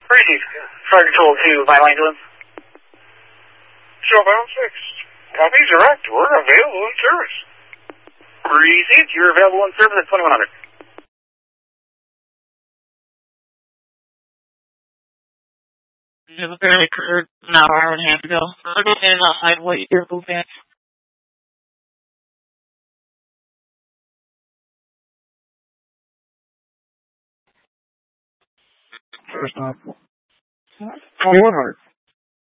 Breezy, Fire Control to Vital Ambulance. Showbound 6. Copy, direct. We're available in service. Breezy, you're available in service at 2100. It was barely occurred an hour and a half ago. I'm going to stand outside and wait your move back. First off, 2100.